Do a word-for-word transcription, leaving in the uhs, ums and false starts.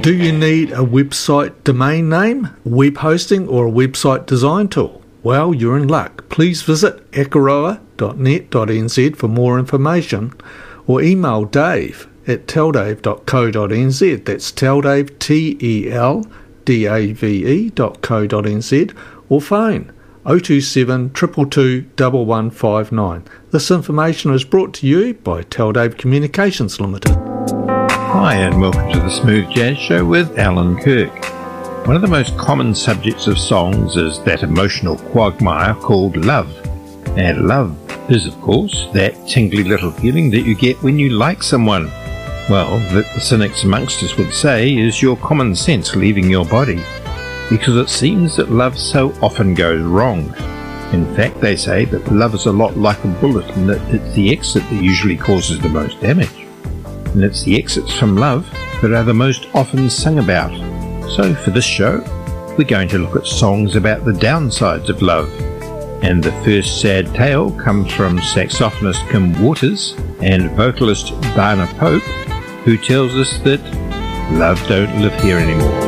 Do you need a website domain name, web hosting or a website design tool? Well, you're in luck. Please visit akaroa dot net dot n z for more information or email Dave at teldave dot co dot n z. That's teldave, T E L D A V E dot co dot n z, or phone oh two seven, two two two, one one five nine. This information is brought to you by Teldave Communications Limited. Hi and welcome to the Smooth Jazz Show with Alan Kirk. One of the most common subjects of songs is that emotional quagmire called love. And love is, of course, that tingly little feeling that you get when you like someone. Well, that the cynics amongst us would say is your common sense leaving your body, because it seems that love so often goes wrong. In fact, they say that love is a lot like a bullet and that it's the exit that usually causes the most damage. And it's the exits from love that are the most often sung about. So for this show, we're going to look at songs about the downsides of love. And the first sad tale comes from saxophonist Kim Waters and vocalist Barna Pope, who tells us that love don't live here anymore.